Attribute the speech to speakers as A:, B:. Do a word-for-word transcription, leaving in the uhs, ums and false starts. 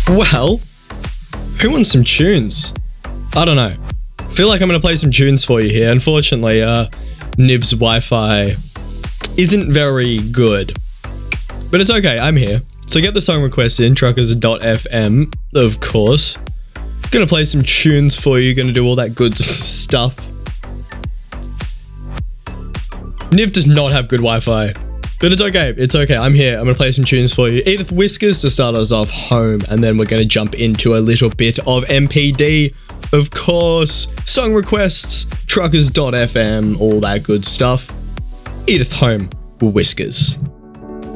A: Well, who wants some tunes? I don't know. I feel like I'm going to play some tunes for you here. Unfortunately, uh, Nib's Wi-Fi isn't very good. But it's okay, I'm here. So get the song request in, truckers dot f m, of course. Gonna play some tunes for you, gonna do all that good stuff. Niv does not have good Wi-Fi, but it's okay, it's okay, I'm here. I'm gonna play some tunes for you. Edith Whiskers to start us off, Home, and then we're gonna jump into a little bit of M P D, of course. Song requests, truckers dot f m, all that good stuff. Edith Home, Whiskers.